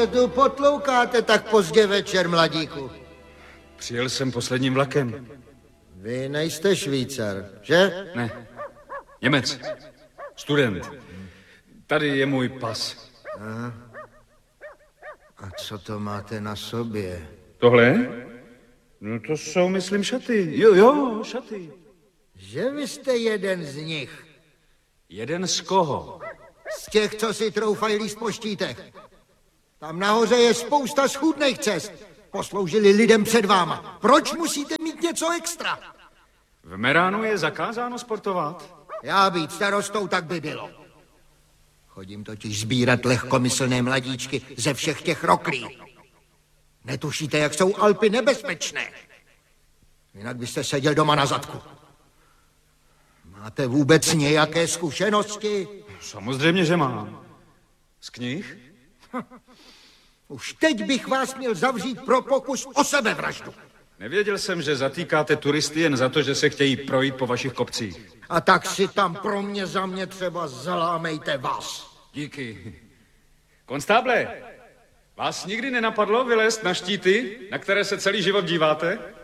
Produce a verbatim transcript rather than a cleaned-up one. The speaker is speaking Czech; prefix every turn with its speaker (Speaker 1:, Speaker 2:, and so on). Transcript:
Speaker 1: Tu potloukáte tak pozdě večer, mladíku?
Speaker 2: Přijel jsem posledním vlakem.
Speaker 1: Vy nejste Švýcar, že?
Speaker 2: Ne, Němec, student. Tady je můj pas.
Speaker 1: Aha. A co to máte na sobě?
Speaker 2: Tohle? No to jsou, myslím, šaty. Jo, jo, šaty.
Speaker 1: Že vy jste jeden z nich.
Speaker 2: Jeden z koho?
Speaker 1: Z těch, co si troufají líst po štítech. Tam nahoře je spousta schůdných cest. Posloužili lidem před váma. Proč musíte mít něco extra?
Speaker 2: V Meránu je zakázáno sportovat.
Speaker 1: Já být starostou, tak by bylo. Chodím totiž sbírat lehkomyslné mladíčky ze všech těch roklí. Netušíte, jak jsou Alpy nebezpečné. Jinak byste seděl doma na zadku. Máte vůbec nějaké zkušenosti?
Speaker 2: Samozřejmě, že mám. Z knih?
Speaker 1: Už teď bych vás měl zavřít pro pokus o sebevraždu.
Speaker 2: Nevěděl jsem, že zatýkáte turisty jen za to, že se chtějí projít po vašich kopcích.
Speaker 1: A tak si tam pro mě za mě třeba zalámejte vás.
Speaker 2: Díky. Konstáble, vás nikdy nenapadlo vylézt na štíty, na které se celý život díváte?